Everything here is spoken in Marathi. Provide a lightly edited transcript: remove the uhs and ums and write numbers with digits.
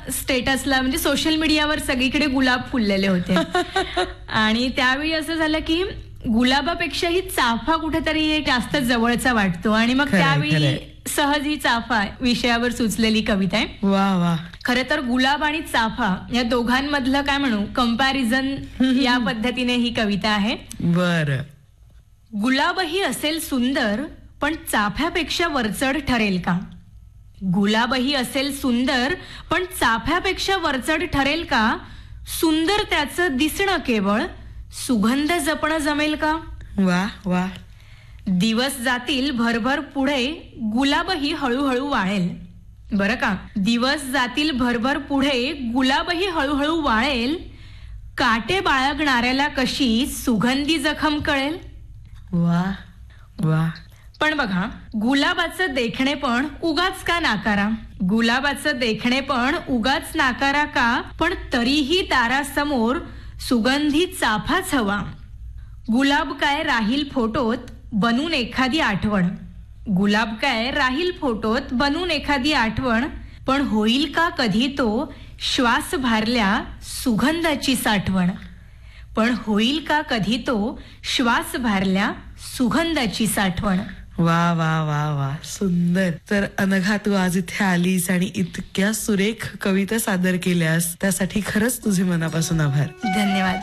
स्टेटसला म्हणजे सोशल मीडियावर सगळीकडे गुलाब फुललेले होते. आणि त्यावेळी असं झालं की गुलाबापेक्षाही चाफा कुठेतरी एक जास्त जवळचा वाटतो. आणि मग त्यावेळी सहज ही चाफा विषयावर सुचलेली कविता आहे. वा वा. खरं तर गुलाब आणि चाफा या दोघांमधलं काय म्हणू कंपॅरिझन या पद्धतीने ही कविता आहे. बर. गुलाबही असेल सुंदर पण चाफ्यापेक्षा वरचढ ठरेल का. गुलाबही असेल सुंदर पण चाफ्यापेक्षा वरचढ ठरेल का. सुंदर त्याचं दिसणं केवळ सुगंध जपणं जमेल का. वा वा. दिवस जातील भरभर पुढे गुलाबही हळूहळू वाळेल. बरं का. दिवस जातील भरभर पुढे गुलाबही हळूहळू वाळेल. काटे बाळगणाऱ्याला कशी सुगंधी जखम कळेल. वा वा. पण बघा गुलाबाचं देखणेपण उगाच का नाकारा. गुलाबाचं देखणेपण उगाच नाकारा का. पण तरीही दारासमोर सुगंधी चाफाच हवा. गुलाब काय राहील फोटोत बनून एखादी आठवण. गुलाब काय राहील फोटोत बनून एखादी आठवण. पण होईल का कधी तो श्वास भारल्या सुगंधाची साठवण. पण होईल का कधी तो श्वास भारल्या सुगंधाची साठवण. वा वा वा वा. सुंदर. तर अनघा तू आज इथे आलीस आणि इतक्या सुरेख कविता सादर केल्यास त्यासाठी खरंच तुझे मनापासून आभार. धन्यवाद.